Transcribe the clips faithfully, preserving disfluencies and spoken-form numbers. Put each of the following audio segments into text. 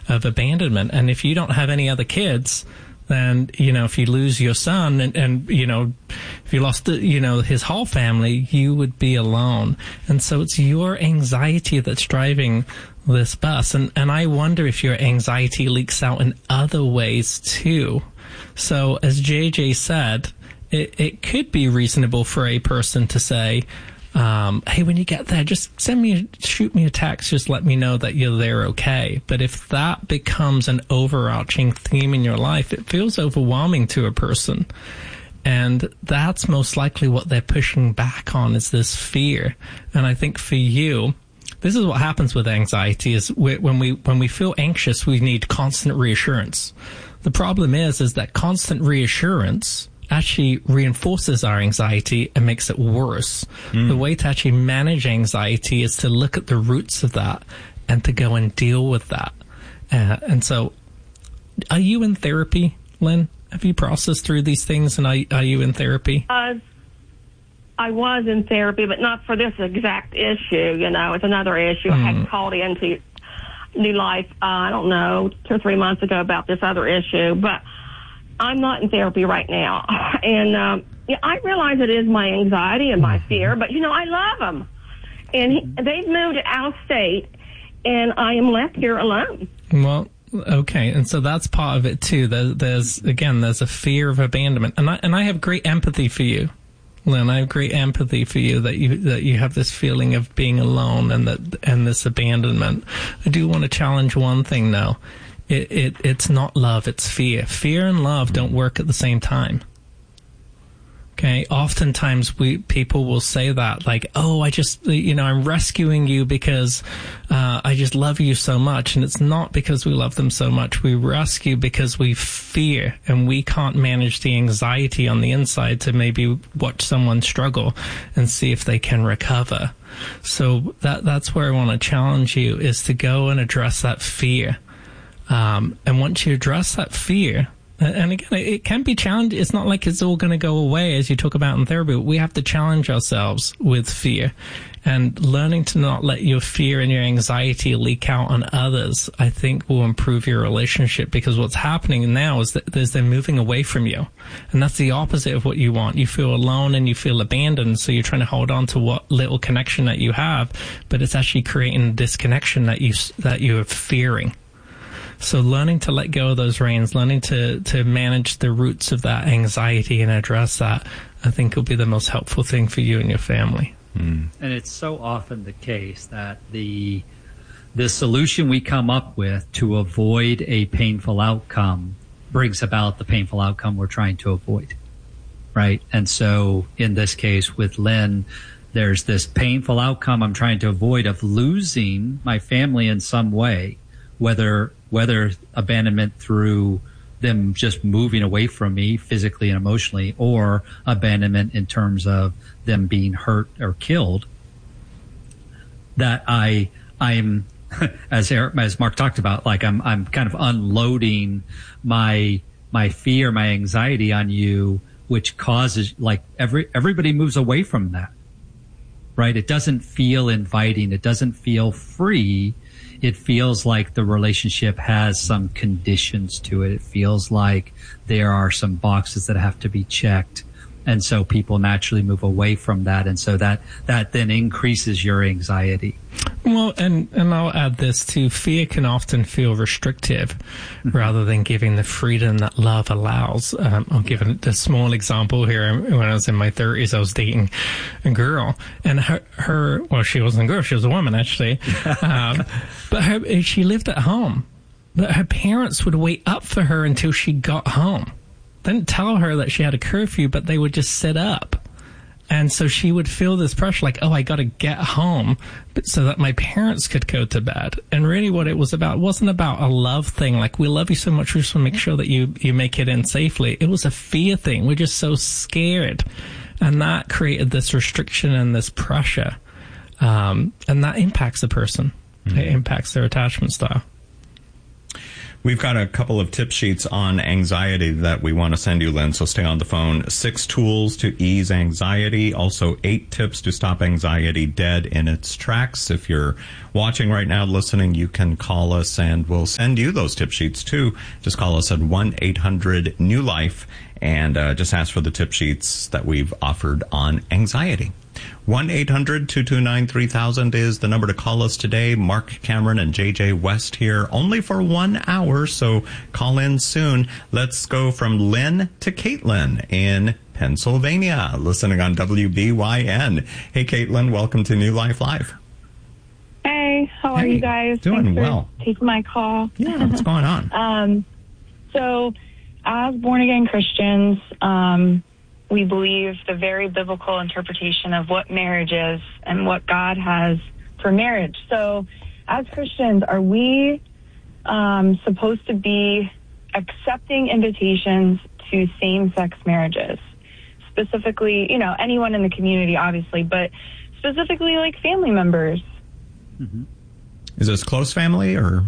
of abandonment. And if you don't have any other kids, then, you know, if you lose your son and, and you know, if you lost, you know, his whole family, you would be alone. And so it's your anxiety that's driving this bus. And, and I wonder if your anxiety leaks out in other ways too. So as J J said, it, it could be reasonable for a person to say, Um, hey, when you get there, just send me, shoot me a text. Just let me know that you're there, okay? But if that becomes an overarching theme in your life, it feels overwhelming to a person. And that's most likely what they're pushing back on, is this fear. And I think for you, this is what happens with anxiety, is when we, when we feel anxious, we need constant reassurance. The problem is, is that constant reassurance actually reinforces our anxiety and makes it worse. Mm. The way to actually manage anxiety is to look at the roots of that and to go and deal with that. Uh, and so, are you in therapy, Lynn? Have you processed through these things, and are, are you in therapy? Uh, I was in therapy, but not for this exact issue. You know, it's another issue. Mm. I had called into New Life, uh, I don't know, two or three months ago about this other issue, but I'm not in therapy right now. And um, yeah, I realize it is my anxiety and my fear, but, you know, I love them. And he, they've moved out of state, and I am left here alone. Well, okay. And so that's part of it, too. There, there's, again, there's a fear of abandonment. And I, and I have great empathy for you, Lynn. I have great empathy for you that you that you have this feeling of being alone and that and this abandonment. I do want to challenge one thing, though. It, it, it's not love, it's fear. Fear and love don't work at the same time. Okay? Oftentimes we, people will say that, like, oh, I just, you know, I'm rescuing you because, uh, I just love you so much. And it's not because we love them so much. We rescue because we fear, and we can't manage the anxiety on the inside to maybe watch someone struggle and see if they can recover. So that, that's where I want to challenge you, is to go and address that fear. Um, and once you address that fear, and again, it can be challenged. It's not like it's all going to go away, as you talk about in therapy. We have to challenge ourselves with fear, and learning to not let your fear and your anxiety leak out on others, I think, will improve your relationship, because what's happening now is that there's they're moving away from you. And that's the opposite of what you want. You feel alone and you feel abandoned. So you're trying to hold on to what little connection that you have, but it's actually creating a disconnection that you, that you're fearing. So learning to let go of those reins, learning to, to manage the roots of that anxiety and address that, I think will be the most helpful thing for you and your family. Mm. And it's so often the case that the the solution we come up with to avoid a painful outcome brings about the painful outcome we're trying to avoid, right? And so in this case with Lynn, there's this painful outcome I'm trying to avoid of losing my family in some way, whether whether abandonment through them just moving away from me physically and emotionally, or abandonment in terms of them being hurt or killed, that I, I'm, as Eric, as Mark talked about, like I'm, I'm kind of unloading my, my fear, my anxiety on you, which causes, like, every, everybody moves away from that, right? It doesn't feel inviting. It doesn't feel free. It feels like the relationship has some conditions to it. It feels like there are some boxes that have to be checked. And so people naturally move away from that. And so that, that then increases your anxiety. Well, and, and I'll add this too. Fear can often feel restrictive mm-hmm. rather than giving the freedom that love allows. Um, I'll give a, a small example here. When I was in my thirties, I was dating a girl, and her, her well, she wasn't a girl, she was a woman actually. um, but her, she lived at home. But her parents would wait up for her until she got home. They didn't tell her that she had a curfew, but they would just sit up. And so she would feel this pressure, like, oh, I got to get home but so that my parents could go to bed. And really what it was about wasn't about a love thing. Like, we love you so much, we just want to make sure that you, you make it in safely. It was a fear thing. We're just so scared. And that created this restriction and this pressure. Um, and that impacts the person. Mm-hmm. It impacts their attachment style. We've got a couple of tip sheets on anxiety that we want to send you, Lynn, so stay on the phone. Six tools to ease anxiety. Also, eight tips to stop anxiety dead in its tracks. If you're watching right now, listening, you can call us and we'll send you those tip sheets too. Just call us at one eight hundred new life and uh, just ask for the tip sheets that we've offered on anxiety. one eight hundred two two nine three thousand is the number to call us today. Mark Cameron and J J West here only for one hour, so call in soon. Let's go from Lynn to Caitlin in Pennsylvania, listening on W B Y N. Hey, Caitlin, welcome to New Life Live. Hey, how are hey, you guys? Doing Thanks for well. taking my call. Yeah, what's going on? um, so, as born-again Christians, um, we believe the very biblical interpretation of what marriage is and what God has for marriage. So, as Christians, are we um, supposed to be accepting invitations to same-sex marriages? Specifically, you know, anyone in the community, obviously, but specifically like family members. Mm-hmm. Is this close family or?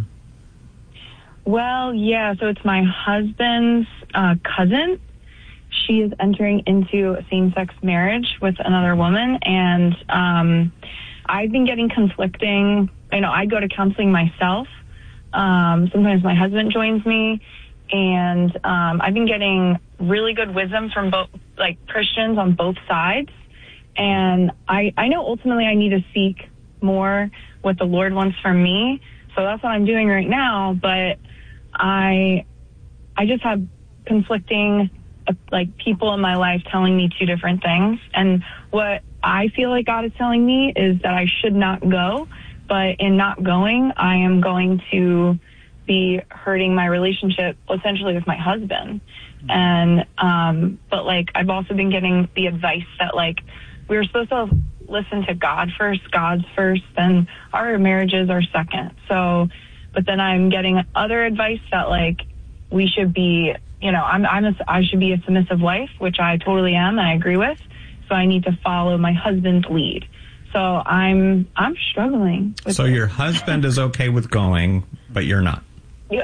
Well, yeah, so it's my husband's uh, cousin. She is entering into a same-sex marriage with another woman, and um, I've been getting conflicting, you know, I go to counseling myself. Um, sometimes my husband joins me, and um, I've been getting really good wisdom from both, like, Christians on both sides, and I, I know ultimately I need to seek more what the Lord wants from me, so that's what I'm doing right now, but I, I just have conflicting like people in my life telling me two different things. And what I feel like God is telling me is that I should not go, but in not going, I am going to be hurting my relationship essentially with my husband. And, um, but like, I've also been getting the advice that like, we were supposed to listen to God first, God's first, then our marriages are second. So, but then I'm getting other advice that like, we should be, you know, I'm, I'm a, I should be a submissive wife, which I totally am, and I agree with. So I need to follow my husband's lead. So I'm, I'm struggling. With so this. Your husband is okay with going, but you're not. Yeah.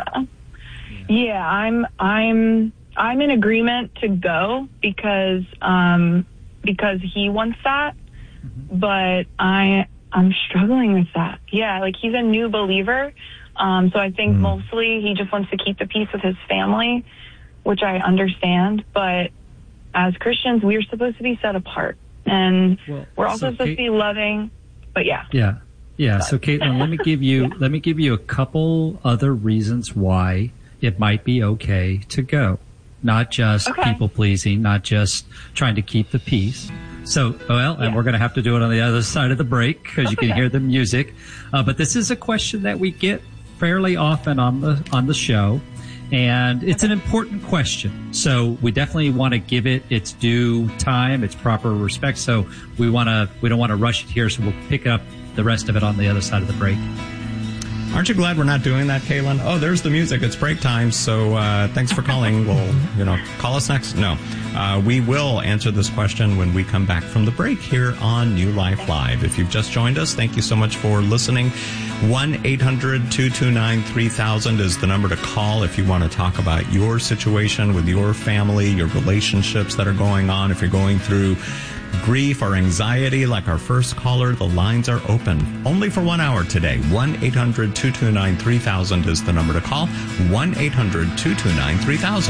Yeah, I'm, I'm, I'm in agreement to go because, um, because he wants that, mm-hmm. but I, I'm struggling with that. Yeah, like he's a new believer. Um, so I think mm. mostly he just wants to keep the peace with his family, which I understand. But as Christians, we're supposed to be set apart. And well, we're also so supposed Kate, to be loving. But yeah. Yeah. Yeah. So Caitlin, let me give you, yeah. let me give you a couple other reasons why it might be okay to go. Not just okay. people pleasing, not just trying to keep the peace. So, well, and yeah. we're going to have to do it on the other side of the break because you can hear the music. Uh, but this is a question that we get fairly often on the on the show, and it's an important question. So we definitely want to give it its due time, its proper respect. So we want to we don't want to rush it here. So we'll pick up the rest of it on the other side of the break. Aren't you glad we're not doing that, Kaylin? Oh, there's the music. It's break time. So uh, thanks for calling. We'll, you know, call us next. No, uh, we will answer this question when we come back from the break here on New Life Live. If you've just joined us, thank you so much for listening. one eight hundred two two nine three thousand is the number to call if you want to talk about your situation with your family, your relationships that are going on. If you're going through grief or anxiety like our first caller, the lines are open only for one hour today. one eight hundred two two nine three thousand is the number to call. one eight hundred two two nine three thousand.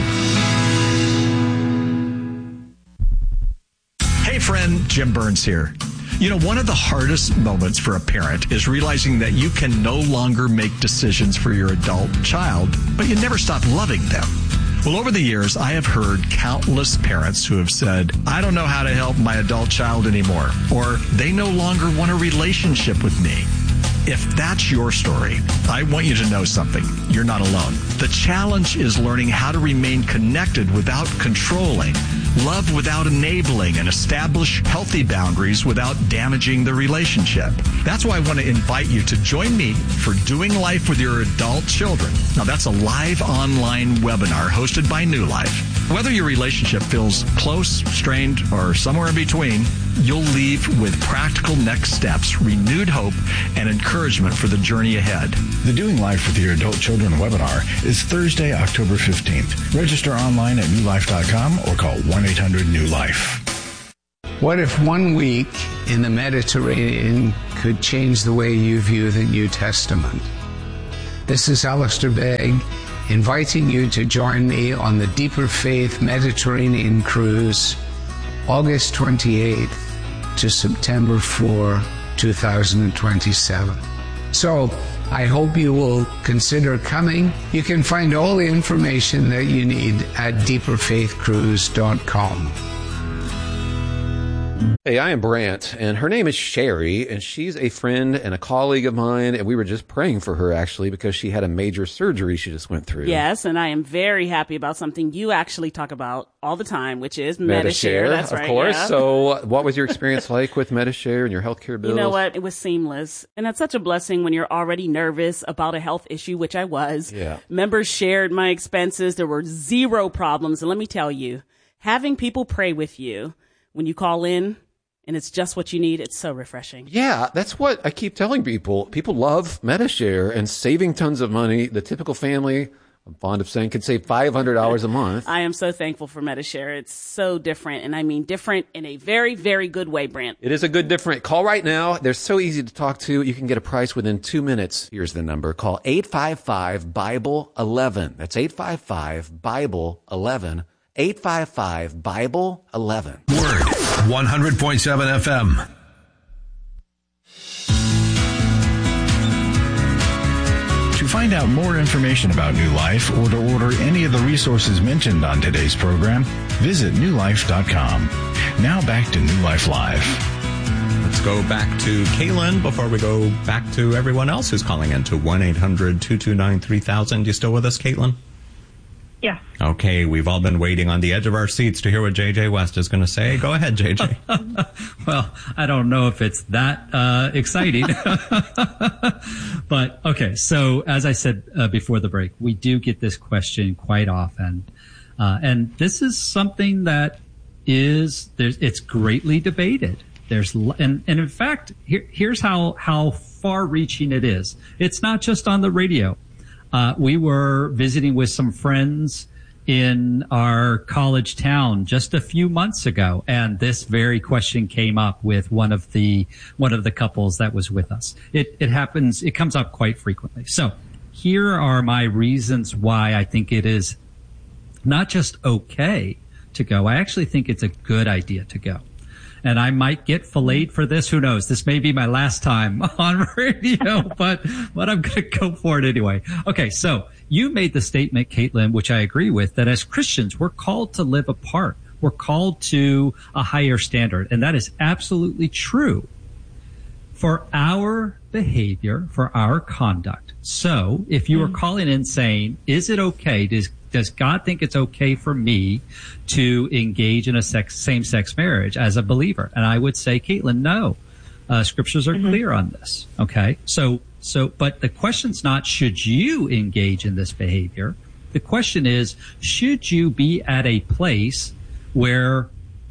Hey friend, Jim Burns here. You know, one of the hardest moments for a parent is realizing that you can no longer make decisions for your adult child, but you never stop loving them. Well, over the years, I have heard countless parents who have said, I don't know how to help my adult child anymore, or they no longer want a relationship with me. If that's your story, I want you to know something. You're not alone. The challenge is learning how to remain connected without controlling, love without enabling, and establish healthy boundaries without damaging the relationship. That's why I want to invite you to join me for Doing Life with Your Adult Children. Now, that's a live online webinar hosted by New Life. Whether your relationship feels close, strained, or somewhere in between, You'll leave with practical next steps, renewed hope, and encouragement for the journey ahead. The Doing Life with Your Adult Children webinar is Thursday, October fifteenth. Register online at new life dot com or call one eight hundred new life. What if one week in the Mediterranean could change the way you view the New Testament? This is Alistair Begg, inviting you to join me on the Deeper Faith Mediterranean Cruise, August twenty-eighth to September fourth, two thousand twenty-seven. So, I hope you will consider coming. You can find all the information that you need at deeper faith cruise dot com. Hey, I am Brant, and her name is Sherry, and she's a friend and a colleague of mine, and we were just praying for her, actually, because she had a major surgery she just went through. Yes, and I am very happy about something you actually talk about all the time, which is Medi-Share. Medi-Share, That's of right, course. yeah. So what was your experience like with Medi-Share and your healthcare bills? You know what? It was seamless. And that's such a blessing when you're already nervous about a health issue, which I was. Yeah. Members shared my expenses. There were zero problems. And let me tell you, having people pray with you when you call in, and it's just what you need, it's so refreshing. Yeah, that's what I keep telling people. People love Medi-Share and saving tons of money. The typical family, I'm fond of saying, could save five hundred dollars a month. I am so thankful for Medi-Share. It's so different, and I mean different in a very, very good way, Brant. It is a good different. Call right now. They're so easy to talk to. You can get a price within two minutes. Here's the number. Call eight five five, Bible eleven. That's eight five five, Bible eleven. eight five five, Bible eleven. Word one hundred point seven F M. To find out more information about New Life or to order any of the resources mentioned on today's program, visit new life dot com. Now back to New Life Live. Let's go back to Kaylin before we go back to everyone else who's calling in to one eight hundred, two two nine, three thousand. You still with us, Caitlin? Yeah. Okay, we've all been waiting on the edge of our seats to hear what J J West is going to say. Go ahead, J J. Well, I don't know if it's that uh, exciting. But, okay, so as I said uh, before the break, we do get this question quite often. Uh, and this is something that is, there's, it's greatly debated. There's, and, and in fact, here, here's how, how far reaching it is. It's not just on the radio. Uh, we were visiting with some friends in our college town just a few months ago, and this very question came up with one of the one of the couples that was with us. It it happens, it comes up quite frequently. So here are my reasons why I think it is not just okay to go. I actually think it's a good idea to go. And I might get filleted for this. Who knows? This may be my last time on radio, but, but I'm going to go for it anyway. Okay. So you made the statement, Caitlin, which I agree with, that as Christians, we're called to live apart. We're called to a higher standard. And that is absolutely true for our behavior, for our conduct. So if you were calling in saying, is it okay? Does Does God think it's okay for me to engage in a sex, same-sex marriage as a believer? And I would say, Caitlin, no. Uh, scriptures are mm-hmm. clear on this. Okay. So, so, but the question's not, should you engage in this behavior? The question is, should you be at a place where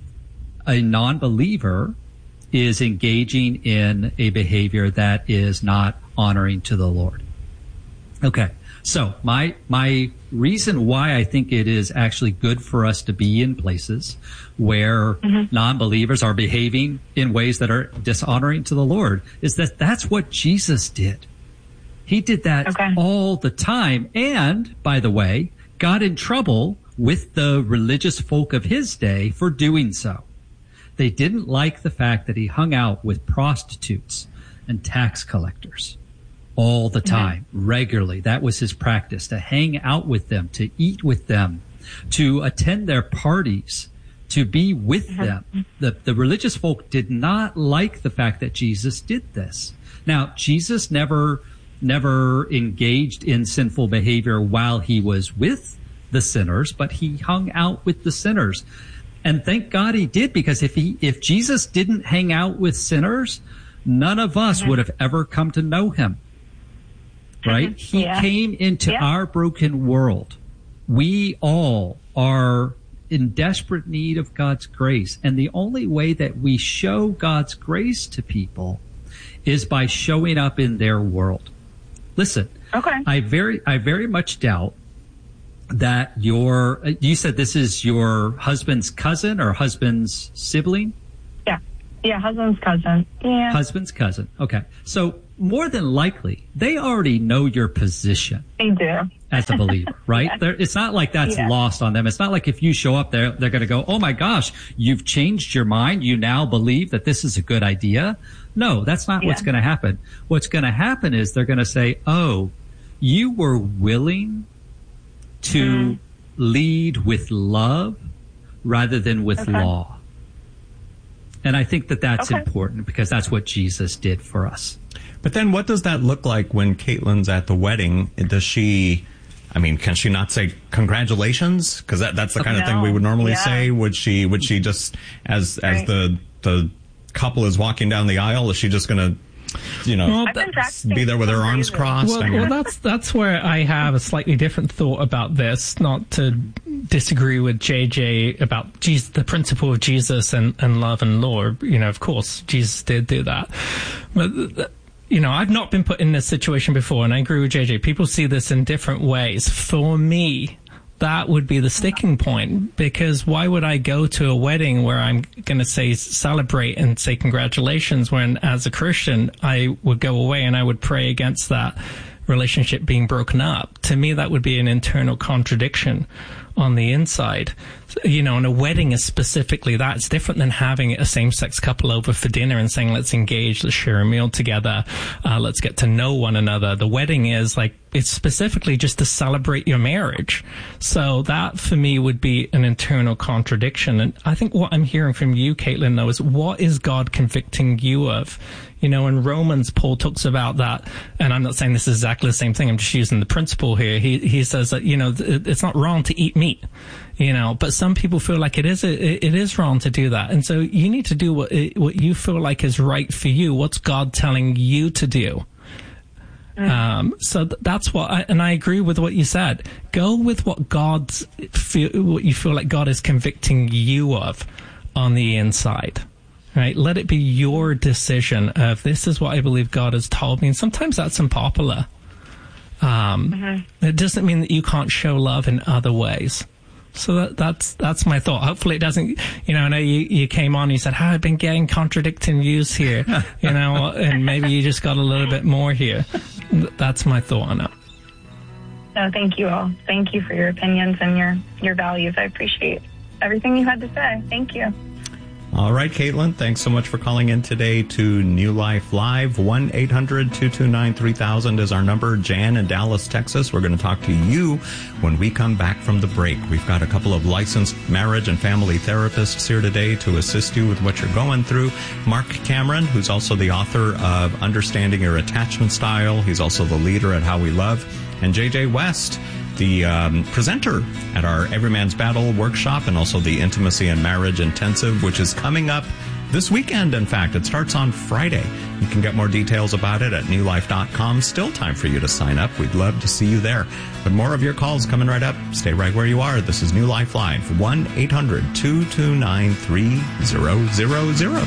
a non-believer is engaging in a behavior that is not honoring to the Lord? Okay. So my, my reason why I think it is actually good for us to be in places where mm-hmm. non-believers are behaving in ways that are dishonoring to the Lord is that that's what Jesus did. He did that okay. all the time. And by the way, got in trouble with the religious folk of his day for doing so. They didn't like the fact that he hung out with prostitutes and tax collectors. All the time, mm-hmm. regularly. That was his practice, to hang out with them, to eat with them, to attend their parties, to be with mm-hmm. them. The, the religious folk did not like the fact that Jesus did this. Now, Jesus never, never engaged in sinful behavior while he was with the sinners, but he hung out with the sinners. And thank God he did, because if he, if Jesus didn't hang out with sinners, none of us mm-hmm. would have ever come to know him. Right? He yeah. came into yeah. our broken world. We all are in desperate need of God's grace. And the only way that we show God's grace to people is by showing up in their world. Listen, okay. I very, I very much doubt that your, you said this is your husband's cousin or husband's sibling? Yeah. Yeah, husband's cousin. Yeah. Husband's cousin. Okay. So more than likely, they already know your position. They do. As a believer, right? Yes. There, it's not like that's Yeah. lost on them. It's not like if you show up there, they're going to go, oh my gosh, you've changed your mind. You now believe that this is a good idea. No, that's not Yeah. what's going to happen. What's going to happen is they're going to say, oh, you were willing to mm-hmm. lead with love rather than with okay. law. And I think that that's okay. important because that's what Jesus did for us. But then what does that look like when Caitlin's at the wedding? Does she, I mean, can she not say congratulations? Because that, that's the kind no. of thing we would normally yeah. say. Would she, would she just, as, right. as the, the couple is walking down the aisle, is she just going to, you know, well, be there with her arms crossed? Well, I mean, well, that's that's where I have a slightly different thought about this. Not to disagree with J J about Jesus, the principle of Jesus and, and love and law. You know, of course, Jesus did do that. But, you know, I've not been put in this situation before, and I agree with J J. People see this in different ways. For me, that would be the sticking point, because why would I go to a wedding where I'm going to say celebrate and say congratulations when, as a Christian, I would go away and I would pray against that relationship being broken up? To me, that would be an internal contradiction on the inside. You know, and a wedding is specifically that. It's different than having a same-sex couple over for dinner and saying, let's engage, let's share a meal together, uh, let's get to know one another. The wedding is like, it's specifically just to celebrate your marriage. So that, for me, would be an internal contradiction. And I think what I'm hearing from you, Caitlin, though, is what is God convicting you of? You know, in Romans, Paul talks about that, and I'm not saying this is exactly the same thing, I'm just using the principle here. He he says that, you know, it's not wrong to eat meat, you know, but some people feel like it is it, it is wrong to do that. And so you need to do what what you feel like is right for you. What's God telling you to do? Mm. Um, so th- that's what, I, and I agree with what you said. Go with what God's feel, what you feel like God is convicting you of on the inside. Right? Let it be your decision of, this is what I believe God has told me. And sometimes that's unpopular. Um, mm-hmm. It doesn't mean that you can't show love in other ways. So that, that's that's my thought. Hopefully it doesn't, you know, I know you, you came on and you said, oh, I've been getting contradicting views here, you know, and maybe you just got a little bit more here. That's my thought on it. No, thank you all. Thank you for your opinions and your, your values. I appreciate everything you had to say. Thank you. All right, Caitlin, thanks so much for calling in today to New Life Live. one eight hundred two two nine three thousand is our number. Jan in Dallas, Texas. We're going to talk to you when we come back from the break. We've got a couple of licensed marriage and family therapists here today to assist you with what you're going through. Mark Cameron, who's also the author of Understanding Your Attachment Style. He's also the leader at How We Love. And J J West, the um, presenter at our Every Man's Battle workshop, and also the Intimacy and Marriage Intensive, which is coming up this weekend. In fact, it starts on Friday. You can get more details about it at new life dot com. Still time for you to sign up. We'd love to see you there. But more of your calls coming right up. Stay right where you are. This is New Life Live. one eight hundred two two nine three zero zero zero.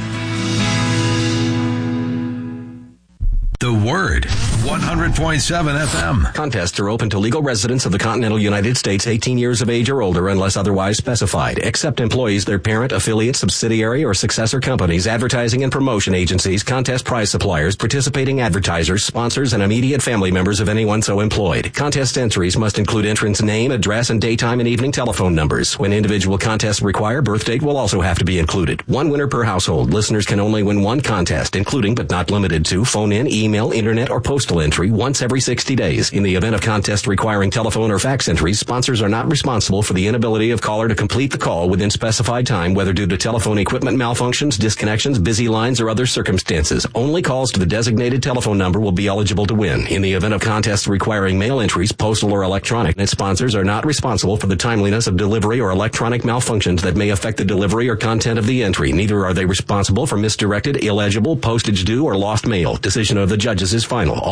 The Word, one hundred point seven F M. Contests are open to legal residents of the continental United States eighteen years of age or older unless otherwise specified, except employees, their parent, affiliate, subsidiary, or successor companies, advertising and promotion agencies, contest prize suppliers, participating advertisers, sponsors, and immediate family members of anyone so employed. Contest entries must include entrant's name, address, and daytime and evening telephone numbers. When individual contests require, birth date will also have to be included. One winner per household. Listeners can only win one contest, including but not limited to phone in, email, Email, internet, or postal entry once every sixty days. In the event of contest requiring telephone or fax entries, sponsors are not responsible for the inability of caller to complete the call within specified time, whether due to telephone equipment malfunctions, disconnections, busy lines, or other circumstances. Only calls to the designated telephone number will be eligible to win. In the event of contests requiring mail entries, postal or electronic, and sponsors are not responsible for the timeliness of delivery or electronic malfunctions that may affect the delivery or content of the entry. Neither are they responsible for misdirected, illegible, postage due, or lost mail. Decision of the judges is final. All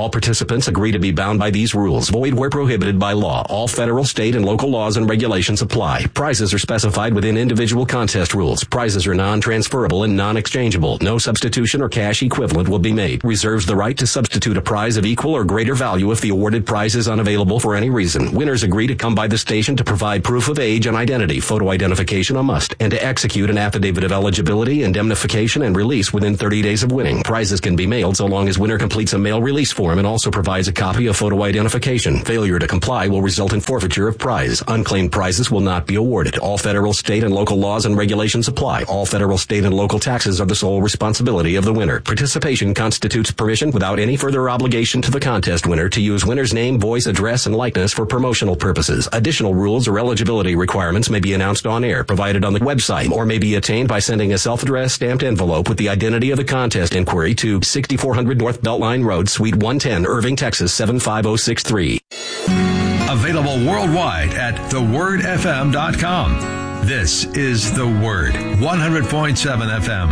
All participants agree to be bound by these rules. Void where prohibited by law. All federal, state, and local laws and regulations apply. Prizes are specified within individual contest rules. Prizes are non-transferable and non-exchangeable. No substitution or cash equivalent will be made. Reserves the right to substitute a prize of equal or greater value if the awarded prize is unavailable for any reason. Winners agree to come by the station to provide proof of age and identity, photo identification a must, and to execute an affidavit of eligibility, indemnification, and release within thirty days of winning. Prizes can be mailed so long as winner completes a mail release form and also provides a copy of photo identification. Failure to comply will result in forfeiture of prize. Unclaimed prizes will not be awarded. All federal, state, and local laws and regulations apply. All federal, state, and local taxes are the sole responsibility of the winner. Participation constitutes permission without any further obligation to the contest winner to use winner's name, voice, address, and likeness for promotional purposes. Additional rules or eligibility requirements may be announced on air, provided on the website, or may be attained by sending a self-addressed stamped envelope with the identity of the contest inquiry to sixty-four hundred North Beltline Road, Suite one ten, Irving, Texas seven five zero six three. Available worldwide at the word f m dot com. This is The Word, one hundred point seven F M.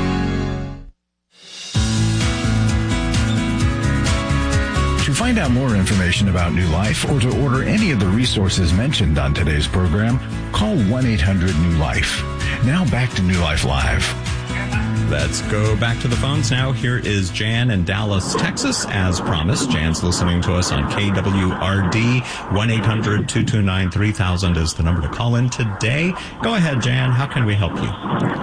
To find out more information about New Life or to order any of the resources mentioned on today's program, call one eight hundred new life. Now back to New Life Live. Let's go back to the phones now. Here is Jan in Dallas, Texas. As promised, Jan's listening to us on K W R D. one eight hundred two two nine three thousand is the number to call in today. Go ahead, Jan. How can we help you?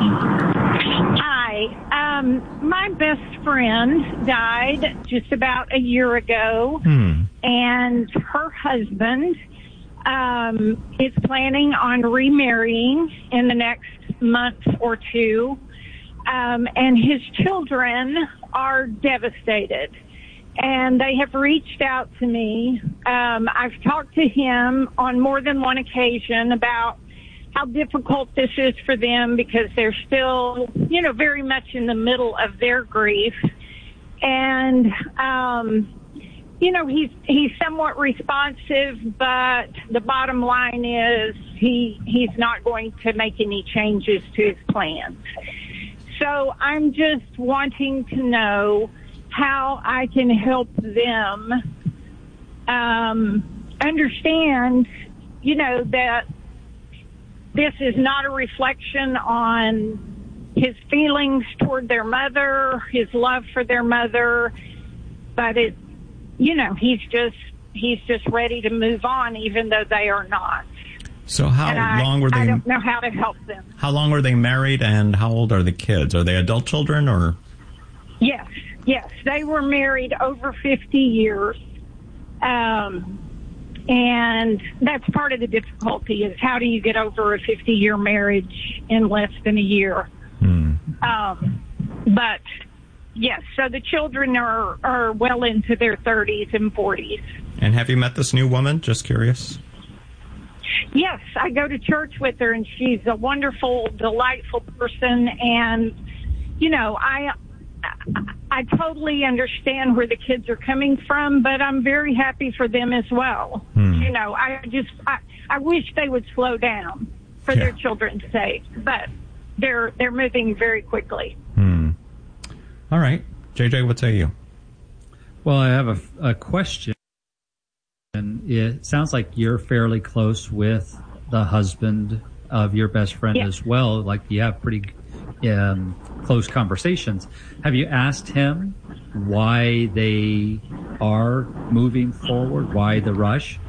Hi. Um, my best friend died just about a year ago, Hmm. and her husband um, is planning on remarrying in the next month or two. Um, and his children are devastated, and they have reached out to me. Um, I've talked to him on more than one occasion about how difficult this is for them because they're still, you know, very much in the middle of their grief. And, um, you know, he's, he's somewhat responsive, but the bottom line is he, he's not going to make any changes to his plans. So I'm just wanting to know how I can help them um, understand, you know, that this is not a reflection on his feelings toward their mother, his love for their mother, but it, you know, he's just he's just ready to move on, even though they are not. So how I, long were they? I don't know how to help them. How long were they married, and how old are the kids? Are they adult children, or? Yes, yes, they were married over fifty years, um, and that's part of the difficulty is how do you get over a fifty-year marriage in less than a year? Hmm. Um, but yes, so the children are are well into their thirties and forties. And have you met this new woman? Just curious. Yes, I go to church with her, and she's a wonderful, delightful person. And, you know, I I totally understand where the kids are coming from, but I'm very happy for them as well. Hmm. You know, I just I, I wish they would slow down for Yeah. their children's sake, but they're they're moving very quickly. Hmm. All right, J J, what say you? Well, I have a, a question. And it sounds like you're fairly close with the husband of your best friend Yeah. as well. Like you have pretty um, close conversations. Have you asked him why they are moving forward? Why the rush?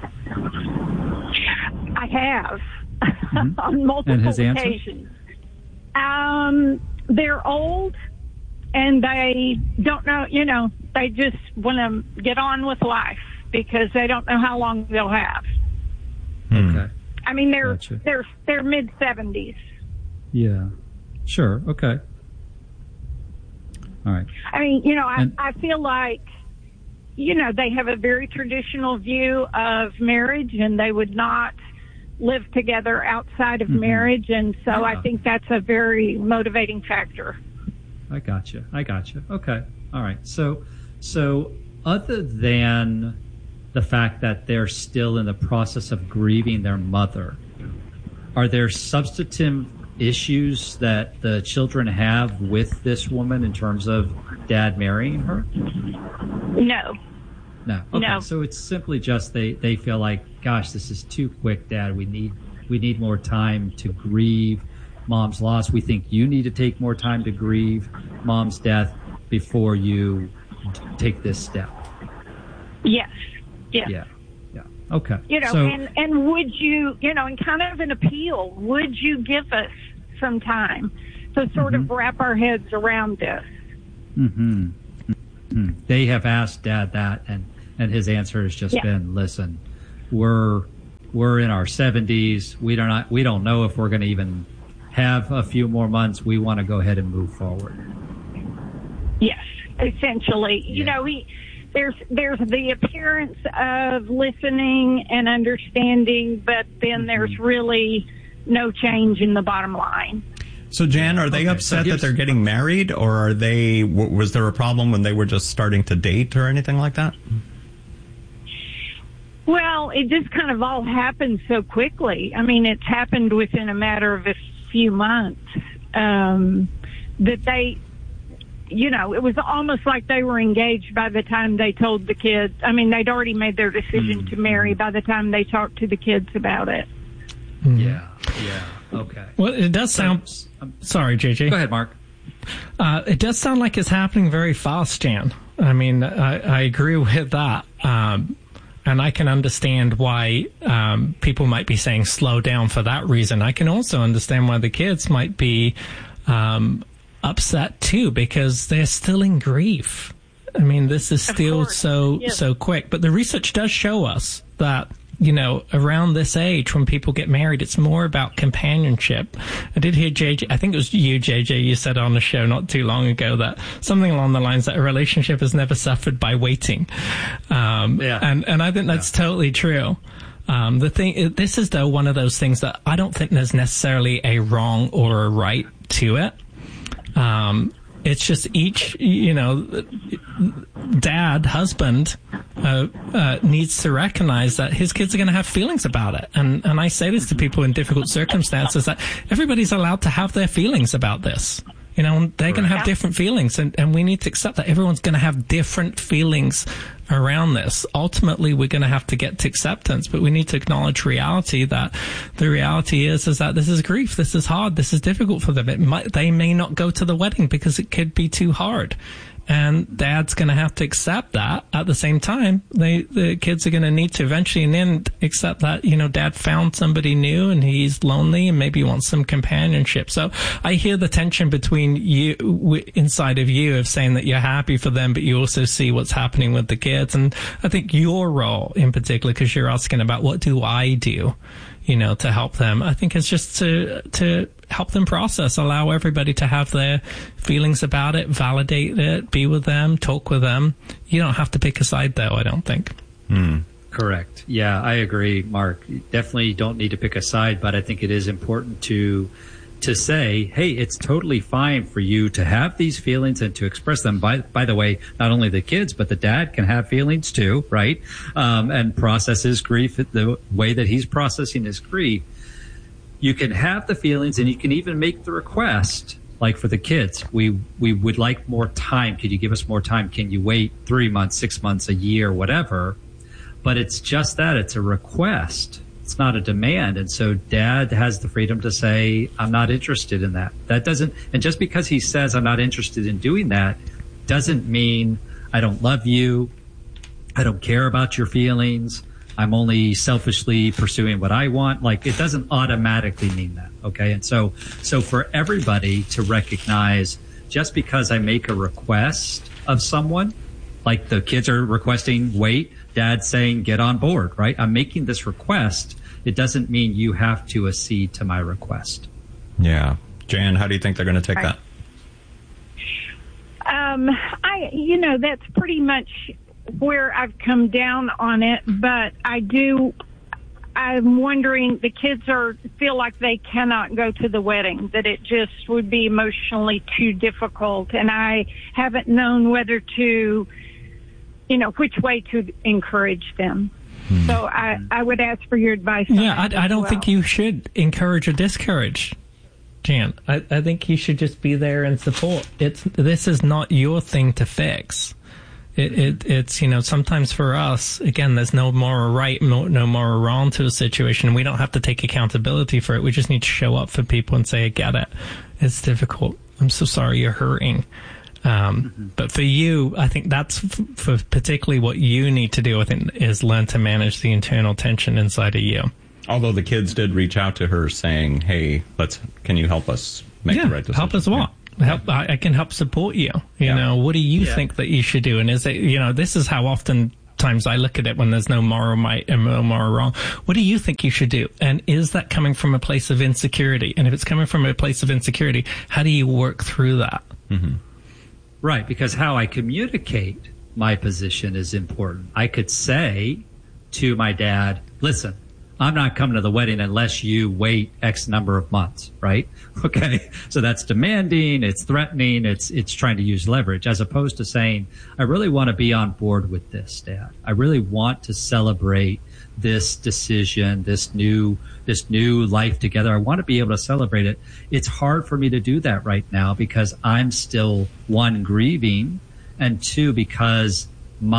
I have Mm-hmm. on multiple And his answer? occasions. Um, they're old, and they don't know. You know, they just want to get on with life because they don't know how long they'll have. Okay. I mean, they're Gotcha. they're they're mid seventies. Yeah. Sure. Okay. All right. I mean, you know, I And- I feel like, you know, they have a very traditional view of marriage, and they would not live together outside of Mhm. marriage, and so I Yeah. think that's a very motivating factor. I got you. I got you. Okay. All right. So, so other than the fact that they're still in the process of grieving their mother, are there substantive issues that the children have with this woman in terms of dad marrying her? No, No. Okay. No. So it's simply just they, they feel like, gosh, this is too quick, Dad. We need we need more time to grieve Mom's loss. We think you need to take more time to grieve Mom's death before you t- take this step. Yes. Yes. Yeah. Yeah. Okay. You know, so, and, and would you, you know, and kind of an appeal, would you give us some time to sort mm-hmm. of wrap our heads around this? Mm-hmm. Mm-hmm. They have asked Dad that, and, and his answer has just yeah. been, listen, we're we're in our seventies. We don't not, we don't know if we're going to even have a few more months. We want to go ahead and move forward. Yes, essentially. Yeah. You know, he there's there's the appearance of listening and understanding, but then there's really no change in the bottom line. So, Jan, are they okay, upset so that they're getting married, or are they? W- was there a problem when they were just starting to date or anything like that? Well, it just kind of all happened so quickly. I mean, it's happened within a matter of a few months um, that they, you know, it was almost like they were engaged by the time they told the kids. I mean, they'd already made their decision mm-hmm. to marry by the time they talked to the kids about it. Mm-hmm. Yeah, yeah, okay. Well, it does sound... So, um, sorry, J J. Go ahead, Mark. Uh, it does sound like it's happening very fast, Jan. I mean, I, I agree with that. Um, and I can understand why um, people might be saying slow down for that reason. I can also understand why the kids might be um, upset, too, because they're still in grief. I mean, this is still so, yes. so quick. But the research does show us that, you know, around this age, when people get married, it's more about companionship. I did hear J J, I think it was you, J J, you said on the show not too long ago that something along the lines that a relationship has never suffered by waiting. Um, yeah. And, and I think that's yeah. totally true. Um, the thing, this is though one of those things that I don't think there's necessarily a wrong or a right to it. Um, It's just each, you know, dad, husband, uh, uh, needs to recognize that his kids are going to have feelings about it. And, and I say this to people in difficult circumstances, that everybody's allowed to have their feelings about this. You know, they're going to have different feelings, and, and we need to accept that everyone's going to have different feelings around this. Ultimately, we're going to have to get to acceptance, but we need to acknowledge reality, that the reality is, is that this is grief. This is hard. This is difficult for them. It might, they may not go to the wedding because it could be too hard. And dad's going to have to accept that. At the same time, they, the kids are going to need to eventually in the end accept that, you know, dad found somebody new and he's lonely and maybe wants some companionship. So I hear the tension between you, w- inside of you, of saying that you're happy for them, but you also see what's happening with the kids. And I think your role in particular, because you're asking about what do I do, you know, to help them, I think it's just to, to help them process, allow everybody to have their feelings about it, validate it, be with them, talk with them. You don't have to pick a side, though, I don't think. Hmm. Correct. Yeah, I agree, Mark. You definitely don't need to pick a side, but I think it is important to to say, hey, it's totally fine for you to have these feelings and to express them. By by the way, not only the kids, but the dad can have feelings too, right? Um, and process his grief the way that he's processing his grief. You can have the feelings, and you can even make the request, like for the kids, we we would like more time. Could you give us more time? Can you wait three months, six months, a year, whatever? But it's just that. It's a request. It's not a demand. And so dad has the freedom to say, I'm not interested in that. That doesn't, and just because he says I'm not interested in doing that doesn't mean I don't love you. I don't care about your feelings. I'm only selfishly pursuing what I want. Like, it doesn't automatically mean that. Okay. And so, so for everybody to recognize, just because I make a request of someone, like the kids are requesting, wait, dad's saying, get on board, right? I'm making this request. It doesn't mean you have to accede to my request. Yeah. Jan, how do you think they're going to take right. that? Um, I, you know, that's pretty much where I've come down on it, but I do, I'm wondering, the kids are, feel like they cannot go to the wedding, that it just would be emotionally too difficult, and I haven't known whether to, you know, which way to encourage them. Hmm. So I, I would ask for your advice on yeah, that I, I don't well. think you should encourage or discourage, Jan. I, I think you should just be there and support. It's This is not your thing to fix. It, it, it's, you know, sometimes for us, again, there's no moral right, no, no moral wrong to a situation. And we don't have to take accountability for it. We just need to show up for people and say, I get it. It's difficult. I'm so sorry you're hurting. Um, mm-hmm. But for you, I think that's f- for particularly what you need to do, I think, is learn to manage the internal tension inside of you. Although the kids did reach out to her saying, hey, let's, can you help us make yeah, the right decision? Help us what? Yeah. Help, I, I can help support you. You yeah. know, what do you yeah. think that you should do? And is it, you know, this is how often times I look at it when there's no moral right and no moral wrong. What do you think you should do? And is that coming from a place of insecurity? And if it's coming from a place of insecurity, how do you work through that? Mm-hmm. Right, because how I communicate my position is important. I could say to my dad, listen, I'm not coming to the wedding unless you wait X number of months, right? Okay. So that's demanding, it's threatening, it's, it's trying to use leverage, as opposed to saying, I really want to be on board with this, Dad. I really want to celebrate this decision, this new, this new life together. I want to be able to celebrate it. It's hard for me to do that right now because I'm still, one, grieving, and two, because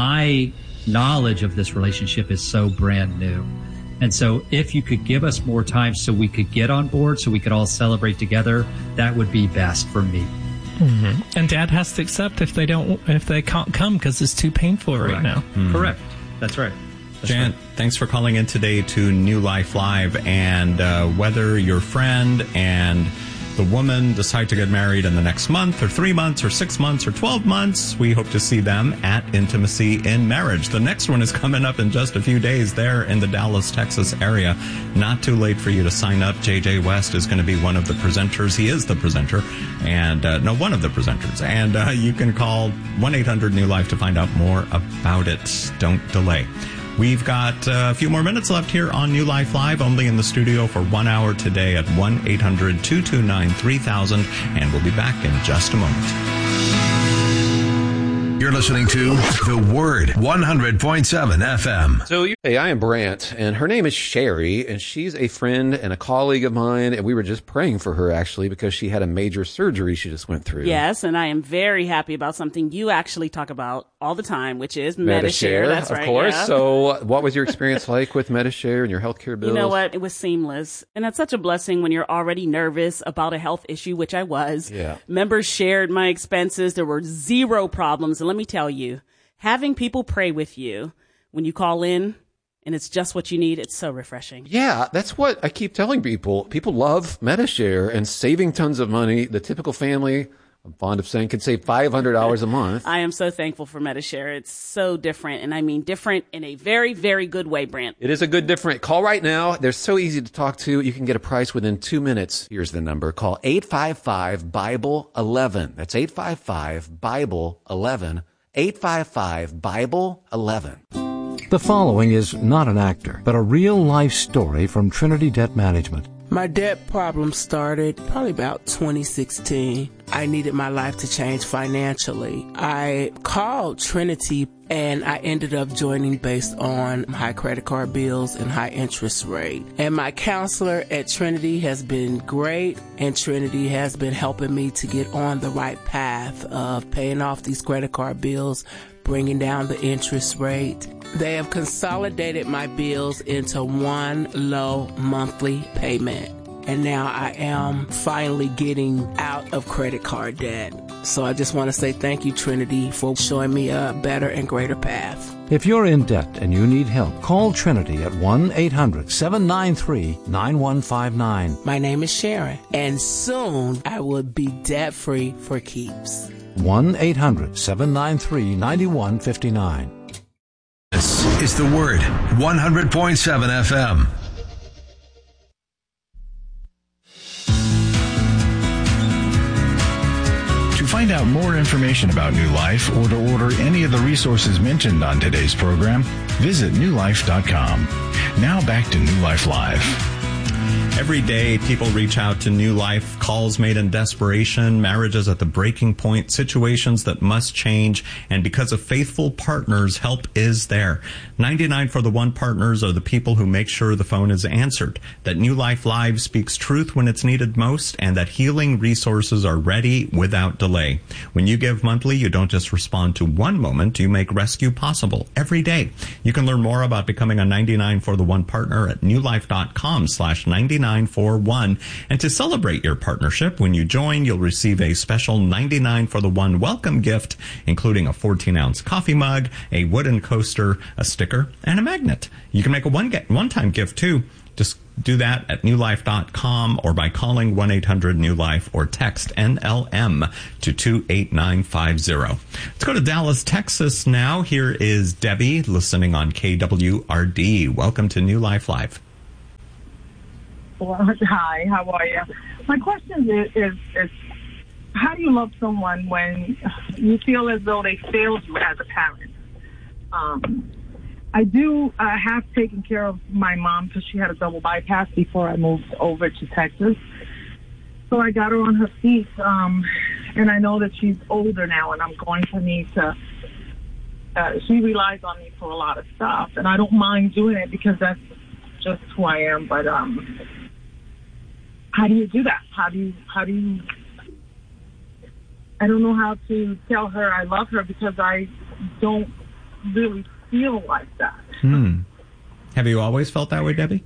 my knowledge of this relationship is so brand new. And so if you could give us more time so we could get on board, so we could all celebrate together, that would be best for me. Mm-hmm. And Dad has to accept if they don't, if they can't come because it's too painful Correct. right now. Mm-hmm. Correct. That's right. That's Jan, right. Thanks for calling in today to New Life Live. And uh, whether your friend and the woman decide to get married in the next month or three months or six months or twelve months, we hope to see them at Intimacy in Marriage. The next one is coming up in just a few days there in the Dallas, Texas area. Not too late for you to sign up. J J West is going to be one of the presenters. He is the presenter and uh, no, one of the presenters. And uh, you can call one eight hundred new life to find out more about it. Don't delay. We've got uh, a few more minutes left here on New Life Live, only in the studio for one hour today at one eight hundred two two nine three thousand, and we'll be back in just a moment. You're listening to The Word, one hundred point seven F M. So, hey, I am Brant, and her name is Sherry, and she's a friend and a colleague of mine, and we were just praying for her, actually, because she had a major surgery she just went through. Yes, and I am very happy about something you actually talk about all the time, which is Medi-Share. That's of right, course. yeah. So what was your experience like with Medi-Share and your healthcare bills? You know what? It was seamless. And that's such a blessing when you're already nervous about a health issue, which I was. Yeah. Members shared my expenses. There were zero problems. And let me tell you, having people pray with you when you call in and it's just what you need, it's so refreshing. Yeah, that's what I keep telling people. People love Medi-Share and saving tons of money. The typical family, I'm fond of saying, can save five hundred dollars a month. I am so thankful for Medi-Share. It's so different, and I mean different in a very, very good way, Brant. It is a good different. Call right now. They're so easy to talk to. You can get a price within two minutes. Here's the number. Call eight five five, Bible eleven. That's eight five five, Bible eleven. eight five five, Bible eleven. The following is not an actor, but a real-life story from Trinity Debt Management. My debt problem started probably about twenty sixteen. I needed my life to change financially. I called Trinity and I ended up joining based on high credit card bills and high interest rate. And my counselor at Trinity has been great, and Trinity has been helping me to get on the right path of paying off these credit card bills, bringing down the interest rate. They have consolidated my bills into one low monthly payment. And now I am finally getting out of credit card debt. So I just want to say thank you, Trinity, for showing me a better and greater path. If you're in debt and you need help, call Trinity at one eight hundred seven nine three nine one five nine. My name is Sharon, and soon I will be debt-free for keeps. one eight hundred seven nine three nine one five nine. This is The Word, one hundred point seven F M. To find out more information about New Life or to order any of the resources mentioned on today's program, visit new life dot com. Now back to New Life Live. Every day, people reach out to New Life, calls made in desperation, marriages at the breaking point, situations that must change, and because of faithful partners, help is there. ninety-nine for the One partners are the people who make sure the phone is answered, that New Life Live speaks truth when it's needed most, and that healing resources are ready without delay. When you give monthly, you don't just respond to one moment, you make rescue possible every day. You can learn more about becoming a ninety-nine for the One partner at newlife.com slash 99 for one. And to celebrate your partnership, when you join, you'll receive a special ninety-nine for the One welcome gift, including a fourteen ounce coffee mug, a wooden coaster, a sticker, and a magnet. You can make a one get one-time gift, too. Just do that at new life dot com or by calling one eight hundred new life or text N L M to two eight nine five zero. Let's go to Dallas, Texas now. Here is Debbie listening on K W R D. Welcome to New Life Live. Well, hi, how are you? My question is, is, is, how do you love someone when you feel as though they failed you as a parent? Um, I do uh, have taken care of my mom because she had a double bypass before I moved over to Texas. So I got her on her feet, um, and I know that she's older now, and I'm going to need to, uh, she relies on me for a lot of stuff, and I don't mind doing it because that's just who I am, but um, how do you do that? How do you, how do you, I don't know how to tell her I love her because I don't really feel like that. Hmm. Have you always felt that way, Debbie?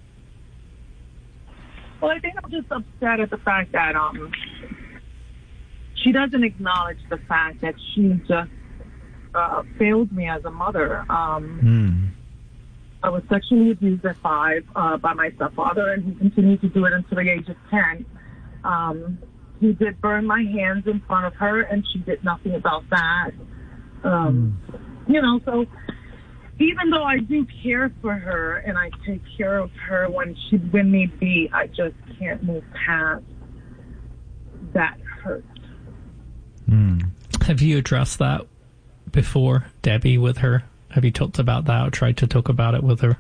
Well, I think I'm just upset at the fact that um, she doesn't acknowledge the fact that she just uh, failed me as a mother. Um, hmm. I was sexually abused at five uh, by my stepfather, and he continued to do it until the age of ten. Um, he did burn my hands in front of her, and she did nothing about that. Um, mm. You know, so even though I do care for her and I take care of her when she when need be, I just can't move past that hurt. Mm. Have you addressed that before, Debbie, with her? Have you talked about that or tried to talk about it with her?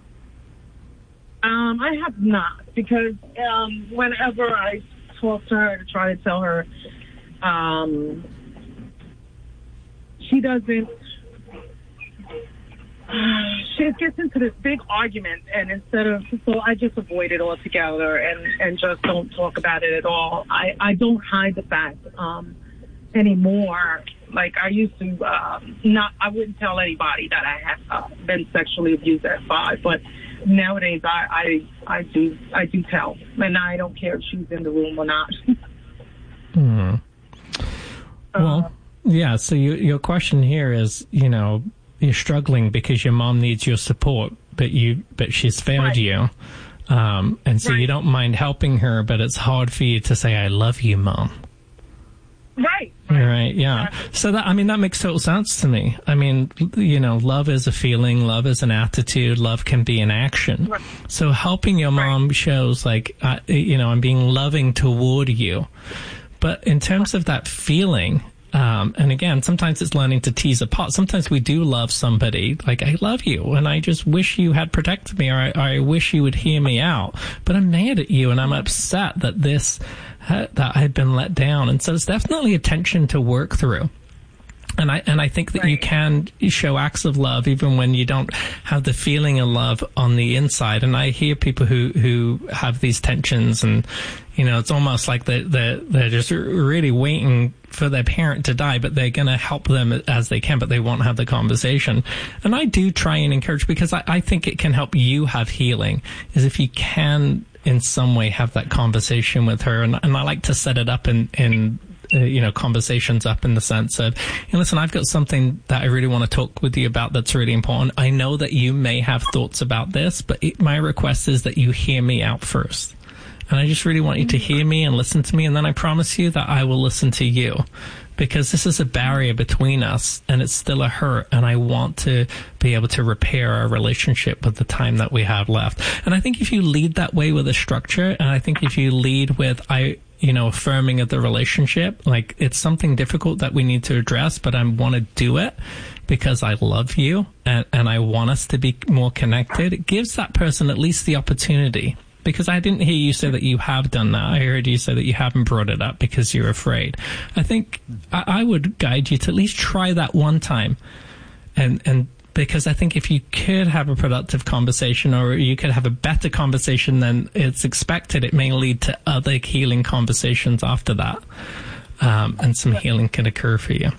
Um, I have not, because um, whenever I talk to her to try to tell her, um, she doesn't, she gets into this big argument, and instead of, so I just avoid it altogether and, and just don't talk about it at all. I, I don't hide the fact um, anymore. Like I used to, um, not, I wouldn't tell anybody that I had uh, been sexually abused at five, but nowadays I, I, I do, I do tell, and I don't care if she's in the room or not. Hmm. Well, yeah. So you, your question here is, you know, you're struggling because your mom needs your support, but you, but she's failed right. you, um, and so right. you don't mind helping her, but it's hard for you to say, "I love you, Mom." Right. Right, yeah. So that, I mean, that makes total sense to me. I mean, you know, love is a feeling, love is an attitude, love can be an action. Right. So helping your mom right. shows like, uh, you know, I'm being loving toward you. But in terms of that feeling, um, and again, sometimes it's learning to tease apart. Sometimes we do love somebody, like, I love you, and I just wish you had protected me, or I, or I wish you would hear me out. But I'm mad at you, and I'm upset that this, that I had been let down. And so it's definitely a tension to work through. And I, and I think that right. you can show acts of love even when you don't have the feeling of love on the inside. And I hear people who, who have these tensions, and, you know, it's almost like they're, they're, they're just really waiting for their parent to die, but they're going to help them as they can, but they won't have the conversation. And I do try and encourage, because I, I think it can help you have healing, is if you can in some way have that conversation with her. And, and I like to set it up in, in, uh, you know, conversations up in the sense of, hey, listen, I've got something that I really want to talk with you about that's really important. I know that you may have thoughts about this, but it, my request is that you hear me out first. And I just really want you to hear me and listen to me. And then I promise you that I will listen to you, because this is a barrier between us and it's still a hurt. And I want to be able to repair our relationship with the time that we have left. And I think if you lead that way with a structure, and I think if you lead with, I, you know, affirming of the relationship, like it's something difficult that we need to address, but I want to do it because I love you and, and I want us to be more connected. It gives that person at least the opportunity because I didn't hear you say that you have done that. I heard you say that you haven't brought it up because you're afraid. I think I, I would guide you to at least try that one time. And, and because I think if you could have a productive conversation, or you could have a better conversation than it's expected, it may lead to other healing conversations after that. Um, and some healing can occur for you.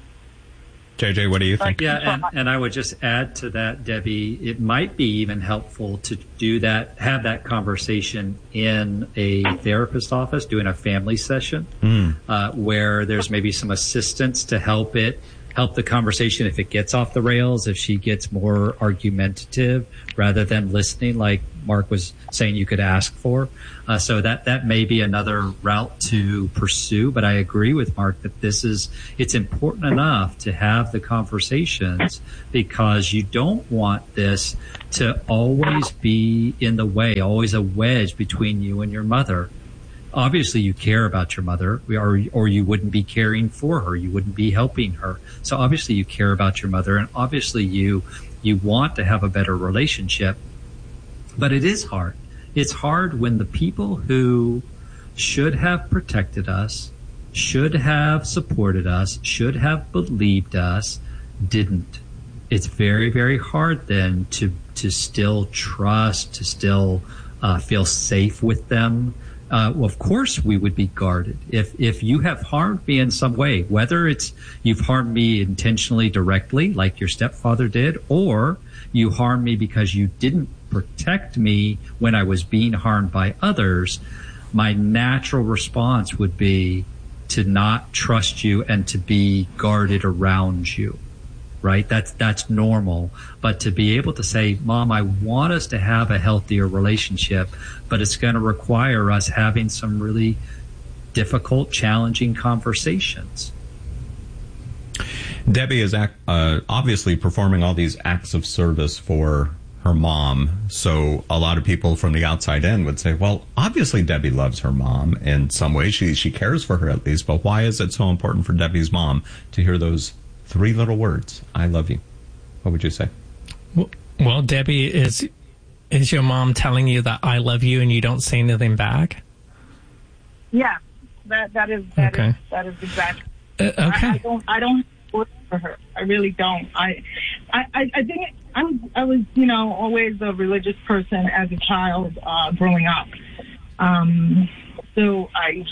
J J, what do you think? Yeah, and, and I would just add to that, Debbie, it might be even helpful to do that, have that conversation in a therapist office, doing a family session, mm. uh, where there's maybe some assistance to help it, help the conversation if it gets off the rails, if she gets more argumentative rather than listening, like Mark was saying you could ask for. Uh, so that, that may be another route to pursue. But I agree with Mark that this is, it's important enough to have the conversations, because you don't want this to always be in the way, always a wedge between you and your mother. Obviously you care about your mother, or, or you wouldn't be caring for her. You wouldn't be helping her. So obviously you care about your mother, and obviously you, you want to have a better relationship. But it is hard. It's hard when the people who should have protected us, should have supported us, should have believed us, didn't. It's very, very hard then to, to still trust, to still uh, feel safe with them. Uh, well, of course we would be guarded. If, if you have harmed me in some way, whether it's you've harmed me intentionally directly, like your stepfather did, or you harmed me because you didn't protect me when I was being harmed by others, my natural response would be to not trust you and to be guarded around you. Right? That's, that's normal. But to be able to say, Mom, I want us to have a healthier relationship, but it's going to require us having some really difficult, challenging conversations. Debbie is act, uh, obviously performing all these acts of service for her mom. So a lot of people from the outside in would say, well, obviously Debbie loves her mom in some way. She, she cares for her at least. But why is it so important for Debbie's mom to hear those three little words, I love you? What would you say? Well, well, Debbie, is is your mom telling you that I love you and you don't say anything back? Yeah, that that is that okay. is that is exactly. Uh, okay. I, I don't I don't work for her. I really don't. I I I think it, I was I was you know always a religious person as a child uh, growing up. Um, so I.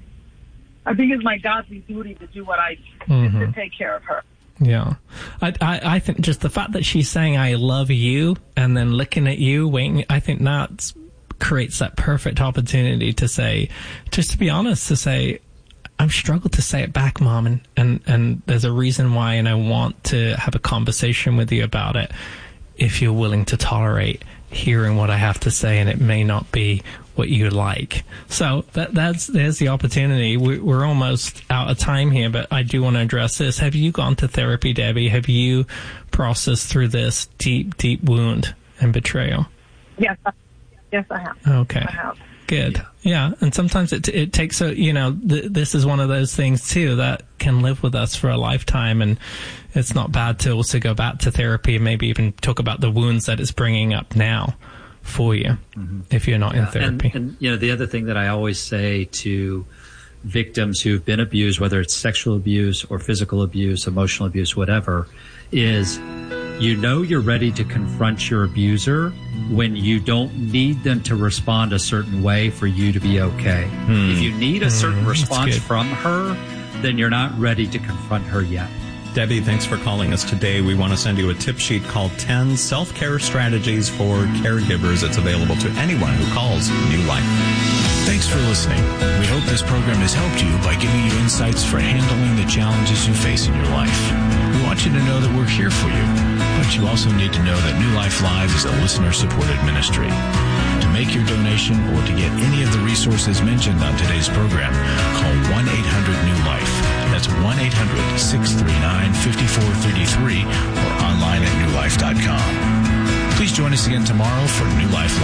I think it's my godly duty to do what I mm-hmm. to take care of her. Yeah. I, I, I think just the fact that she's saying, I love you, and then looking at you, waiting, I think that creates that perfect opportunity to say, just to be honest, to say, I've struggled to say it back, Mom, and, and, and there's a reason why, and I want to have a conversation with you about it if you're willing to tolerate hearing what I have to say, and it may not be what you like. So that that's there's the opportunity. We, we're almost out of time here, but I do want to address this. Have you gone to therapy, Debbie? Have you processed through this deep, deep wound and betrayal? Yes, I, yes, I have. Okay, I have. Good. Yeah, and sometimes it it takes a you know th- this is one of those things too that can live with us for a lifetime, and it's not bad to also go back to therapy and maybe even talk about the wounds that it's bringing up now for you, mm-hmm. if you're not yeah. in therapy. And, and, you know, the other thing that I always say to victims who've been abused, whether it's sexual abuse or physical abuse, emotional abuse, whatever, is you know you're ready to confront your abuser when you don't need them to respond a certain way for you to be okay. Hmm. If you need a certain hmm, response from her, then you're not ready to confront her yet. Debbie, thanks for calling us today. We want to send you a tip sheet called ten Self-Care Strategies for Caregivers. It's available to anyone who calls New Life. Thanks for listening. We hope this program has helped you by giving you insights for handling the challenges you face in your life. We want you to know that we're here for you, but you also need to know that New Life Live is a listener-supported ministry. To make your donation or to get any of the resources mentioned on today's program, call one eight hundred new life. That's one eight hundred six three nine five four three three or online at new life dot com. Please join us again tomorrow for New Life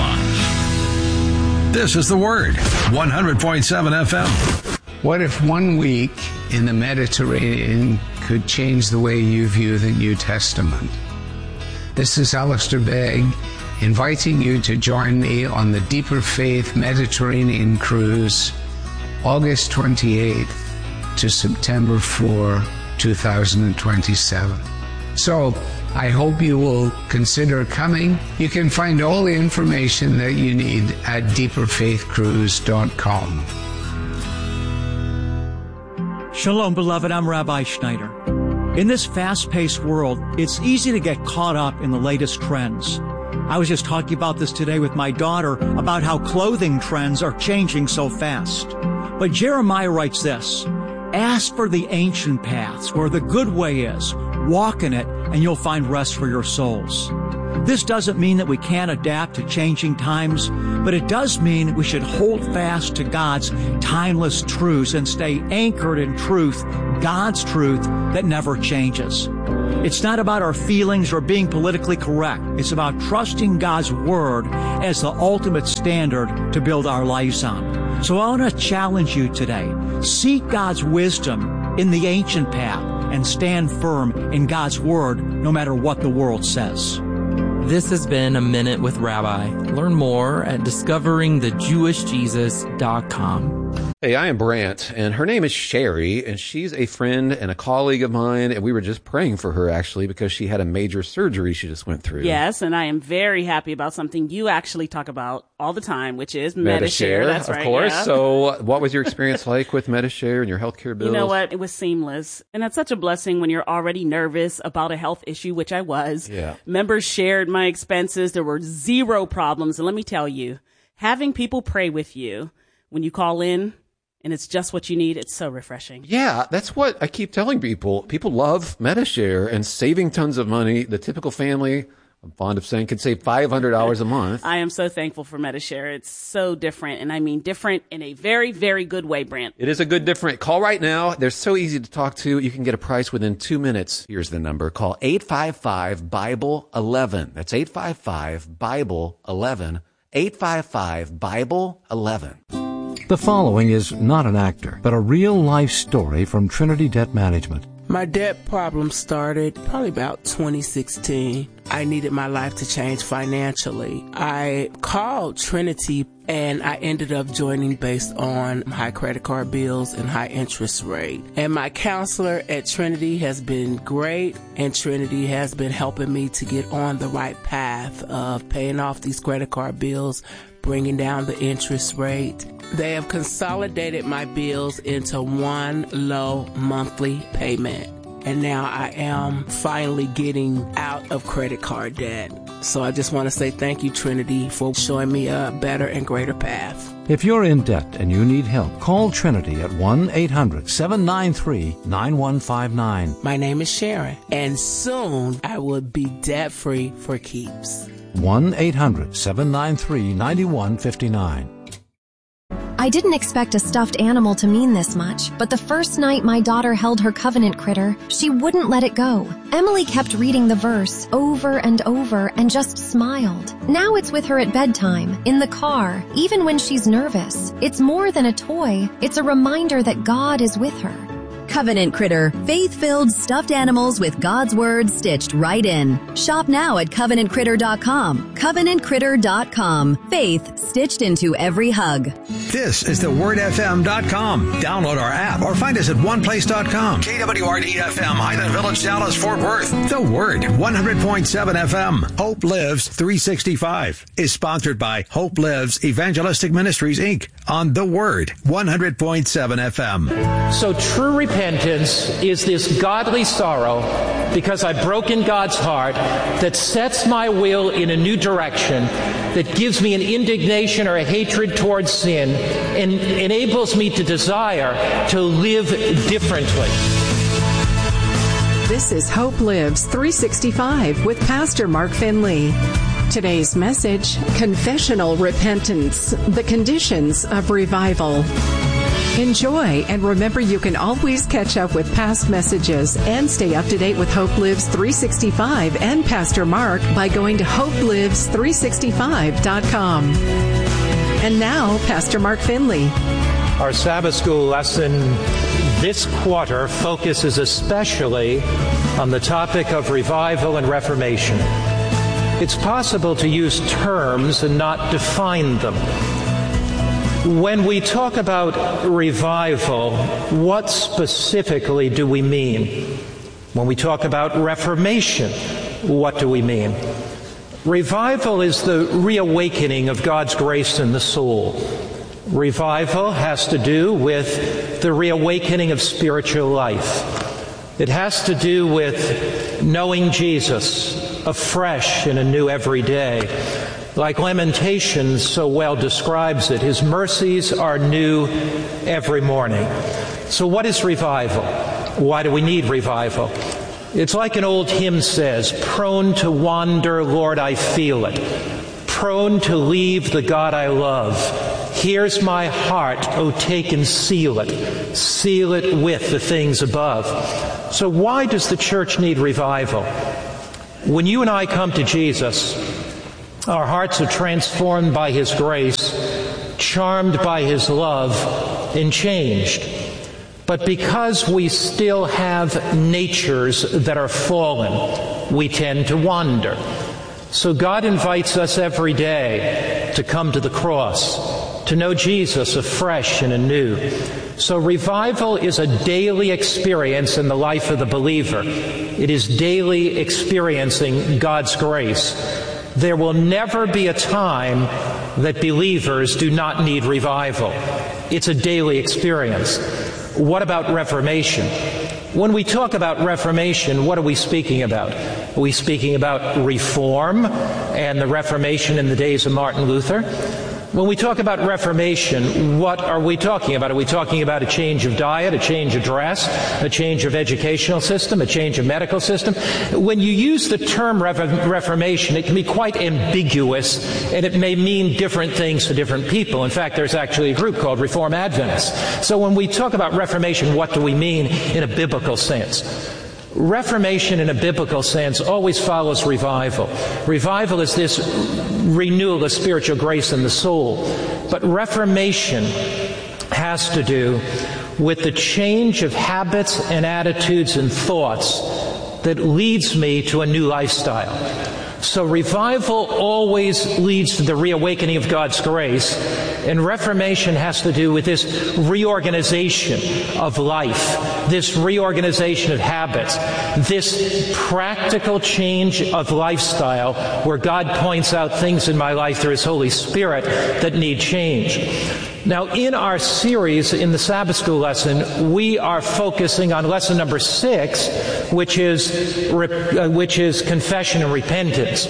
Live. This is The Word, one hundred point seven F M. What if one week in the Mediterranean could change the way you view the New Testament? This is Alistair Begg, inviting you to join me on the Deeper Faith Mediterranean Cruise, August twenty-eighth to September fourth, two thousand twenty-seven. So, I hope you will consider coming. You can find all the information that you need at deeper faith cruise dot com. Shalom, beloved. I'm Rabbi Schneider. In this fast-paced world, it's easy to get caught up in the latest trends. I was just talking about this today with my daughter about how clothing trends are changing so fast. But Jeremiah writes this, "Ask for the ancient paths where the good way is. Walk in it, and you'll find rest for your souls." This doesn't mean that we can't adapt to changing times, but it does mean we should hold fast to God's timeless truths and stay anchored in truth, God's truth that never changes. It's not about our feelings or being politically correct. It's about trusting God's Word as the ultimate standard to build our lives on. So I want to challenge you today. Seek God's wisdom in the ancient path and stand firm in God's Word no matter what the world says. This has been A Minute with Rabbi. Learn more at discovering the jewish jesus dot com. Hey, I am Brant, and her name is Sherry, and she's a friend and a colleague of mine, and we were just praying for her, actually, because she had a major surgery she just went through. Yes, and I am very happy about something you actually talk about all the time, which is MediShare. MediShare. That's right, of course. yeah. So what was your experience like with MediShare and your healthcare bills? You know what? It was seamless, and that's such a blessing when you're already nervous about a health issue, which I was. Yeah. Members shared my expenses. There were zero problems, and let me tell you, having people pray with you when you call in, and it's just what you need, it's so refreshing. Yeah, that's what I keep telling people. People love MediShare and saving tons of money. The typical family, I'm fond of saying, can save five hundred dollars a month. I am so thankful for MediShare. It's so different, and I mean different in a very, very good way, Brant. It is a good different. Call right now. They're so easy to talk to. You can get a price within two minutes. Here's the number. Call eight five five, Bible eleven. That's eight five five, Bible eleven. eight five five, Bible eleven. The following is not an actor, but a real-life story from Trinity Debt Management. My debt problem started probably about twenty sixteen. I needed my life to change financially. I called Trinity and I ended up joining based on high credit card bills and high interest rate. And my counselor at Trinity has been great, and Trinity has been helping me to get on the right path of paying off these credit card bills, bringing down the interest rate. They have consolidated my bills into one low monthly payment. And now I am finally getting out of credit card debt. So I just want to say thank you, Trinity, for showing me a better and greater path. If you're in debt and you need help, call Trinity at one eight hundred, seven nine three, nine one five nine. My name is Sharon, and soon I will be debt-free for keeps. one eight hundred, seven nine three, nine one five nine. I didn't expect a stuffed animal to mean this much, but the first night my daughter held her covenant critter, she wouldn't let it go. Emily kept reading the verse over and over and just smiled. Now it's with her at bedtime, in the car, even when she's nervous. It's more than a toy. It's a reminder that God is with her. Covenant Critter, faith-filled stuffed animals with God's Word stitched right in. Shop now at covenant critter dot com. covenant critter dot com. Faith stitched into every hug. This is the word f m dot com. Download our app or find us at one place dot com. K W R D F M, Highland Village, Dallas, Fort Worth. The Word, one hundred point seven F M. Hope Lives three sixty-five is sponsored by Hope Lives Evangelistic Ministries, Incorporated on The Word, one hundred point seven F M. So true repentance is this godly sorrow because I've broken God's heart that sets my will in a new direction, that gives me an indignation or a hatred towards sin, and enables me to desire to live differently. This is Hope Lives three sixty-five with Pastor Mark Finley. Today's message, Confessional Repentance, the Conditions of Revival. Enjoy, and remember you can always catch up with past messages and stay up to date with Hope Lives three sixty-five and Pastor Mark by going to hope lives three sixty-five dot com. And now, Pastor Mark Finley. Our Sabbath School lesson this quarter focuses especially on the topic of revival and reformation. it's possible to use terms and not define them. When we talk about revival, what specifically do we mean? When we talk about reformation, what do we mean? Revival is the reawakening of God's grace in the soul. Revival has to do with the reawakening of spiritual life. It has to do with knowing Jesus afresh and anew every day. Like Lamentations so well describes it, His mercies are new every morning. So what is revival? Why do we need revival? It's like an old hymn says, prone to wander, Lord, I feel it. Prone to leave the God I love. Here's my heart, oh, take and seal it. Seal it with the things above. So why does the church need revival? When you and I come to Jesus, our hearts are transformed by His grace, charmed by His love, and changed. But because we still have natures that are fallen, we tend to wander. So God invites us every day to come to the cross, to know Jesus afresh and anew. So revival is a daily experience in the life of the believer. It is daily experiencing God's grace. There will never be a time that believers do not need revival. It's a daily experience. What about Reformation? When we talk about Reformation, what are we speaking about? Are we speaking about reform and the Reformation in the days of Martin Luther? When we talk about Reformation, what are we talking about? Are we talking about a change of diet, a change of dress, a change of educational system, a change of medical system? When you use the term Reformation, it can be quite ambiguous, and it may mean different things to different people. In fact, there's actually a group called Reform Adventists. So when we talk about Reformation, what do we mean in a biblical sense? Reformation in a biblical sense always follows revival. Revival is this renewal of spiritual grace in the soul. But Reformation has to do with the change of habits and attitudes and thoughts that leads me to a new lifestyle. So revival always leads to the reawakening of God's grace, and Reformation has to do with this reorganization of life, this reorganization of habits, this practical change of lifestyle where God points out things in my life through His Holy Spirit that need change. Now, in our series, in the Sabbath School lesson, we are focusing on lesson number six, which is uh, which is confession and repentance.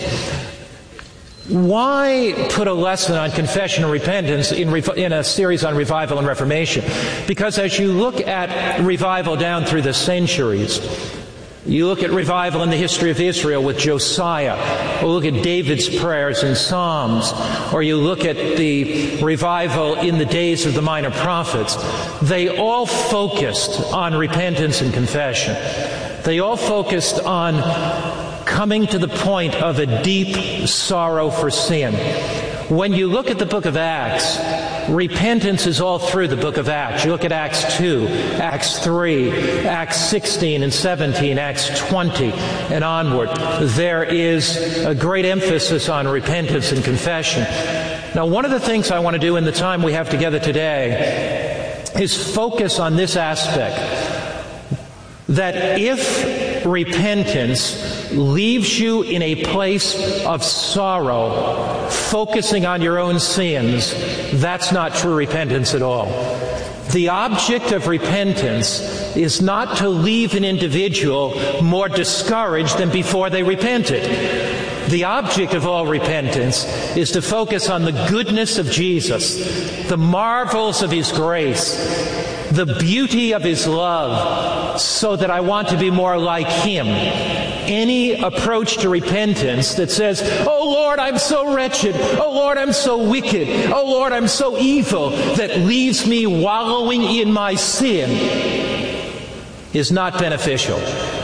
Why put a lesson on confession and repentance in, rev- in a series on revival and reformation? Because as you look at revival down through the centuries, you look at revival in the history of Israel with Josiah, or look at David's prayers in Psalms, or you look at the revival in the days of the minor prophets, they all focused on repentance and confession. They all focused on coming to the point of a deep sorrow for sin. When you look at the book of Acts, repentance is all through the book of Acts. You look at Acts two, Acts three, Acts sixteen and seventeen, Acts twenty, and onward. There is a great emphasis on repentance and confession. Now, one of the things I want to do in the time we have together today is focus on this aspect, that if repentance leaves you in a place of sorrow, focusing on your own sins, that's not true repentance at all. The object of repentance is not to leave an individual more discouraged than before they repented. The object of all repentance is to focus on the goodness of Jesus, the marvels of His grace, the beauty of His love, so that I want to be more like Him. Any approach to repentance that says, "Oh Lord, I'm so wretched. Oh Lord, I'm so wicked. Oh Lord, I'm so evil," that leaves me wallowing in my sin, is not beneficial.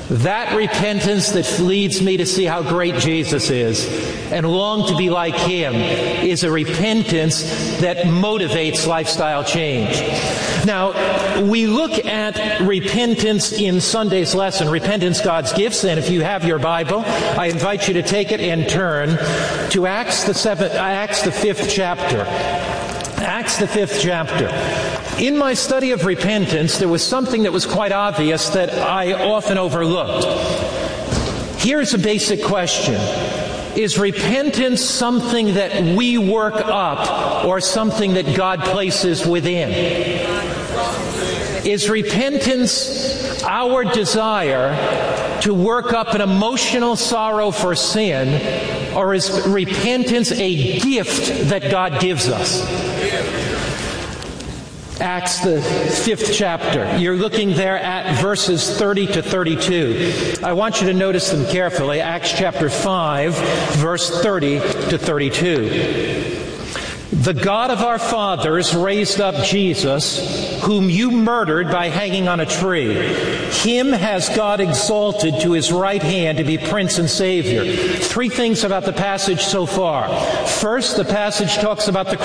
That repentance that leads me to see how great Jesus is and long to be like Him is a repentance that motivates lifestyle change. Now, we look at repentance in Sunday's lesson, Repentance, God's Gifts, and if you have your Bible, I invite you to take it and turn to Acts the seventh, Acts the fifth chapter. Acts the fifth chapter. In my study of repentance, there was something that was quite obvious that I often overlooked. Here's a basic question. Is repentance something that we work up or something that God places within? Is repentance our desire to work up an emotional sorrow for sin, or is repentance a gift that God gives us? Acts the fifth chapter. You're looking there at verses thirty to thirty-two. I want you to notice them carefully. Acts chapter five, verse thirty to thirty-two. The God of our fathers raised up Jesus, whom you murdered by hanging on a tree. Him has God exalted to His right hand to be Prince and Savior. Three things about the passage so far. First, the passage talks about the